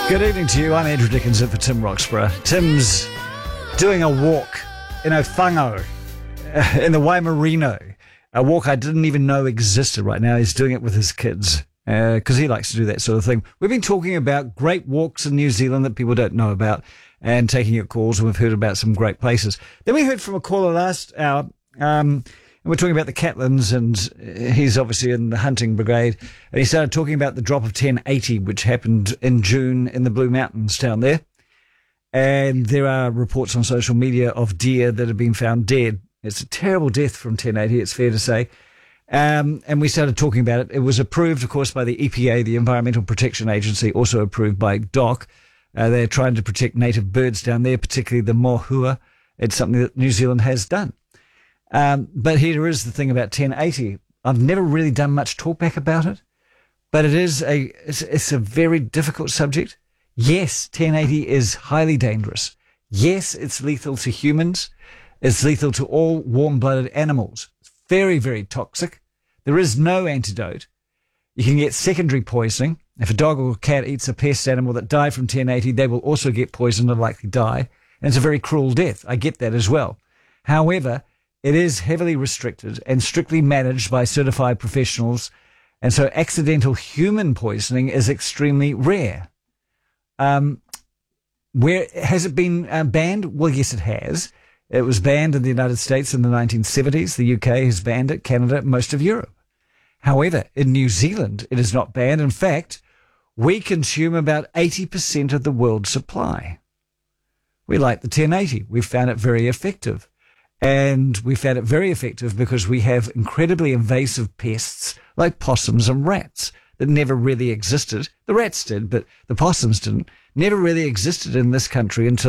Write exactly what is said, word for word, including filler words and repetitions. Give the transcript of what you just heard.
Good evening to you. I'm Andrew Dickinson for Tim Roxburgh. Tim's doing a walk in Whango, uh, in the Waimarino. A walk I didn't even know existed right now. He's doing it with his kids because uh, he likes to do that sort of thing. We've been talking about great walks in New Zealand that people don't know about and taking your calls, and we've heard about some great places. Then we heard from a caller last hour, um, and we're talking about the Catlins, and he's obviously in the hunting brigade, and he started talking about the drop of ten eighty, which happened in June in the Blue Mountains down there. And there are reports on social media of deer that have been found dead. It's a terrible death from ten eighty, it's fair to say. Um, and we started talking about it. It was approved, of course, by the E P A, the Environmental Protection Agency, also approved by D O C. Uh, they're trying to protect native birds down there, particularly the mohua. It's something that New Zealand has done. Um, but here is the thing about ten eighty. I've never really done much talkback about it, but it is a it's, it's a very difficult subject. Yes, ten eighty is highly dangerous. Yes, it's lethal to humans. It's lethal to all warm-blooded animals. It's very, very toxic. There is no antidote. You can get secondary poisoning. If a dog or a cat eats a pest animal that died from ten eighty, they will also get poisoned and likely die. And it's a very cruel death. I get that as well. However, it is heavily restricted and strictly managed by certified professionals. And so accidental human poisoning is extremely rare. Um, where has it been uh, banned? Well, yes, it has. It was banned in the United States in the nineteen seventies. The U K has banned it, Canada, most of Europe. However, in New Zealand, it is not banned. In fact, we consume about eighty percent of the world's supply. We like the ten eighty. We found it very effective. And we found it very effective because we have incredibly invasive pests like possums and rats that never really existed. The rats did, but the possums didn't. Never really existed in this country until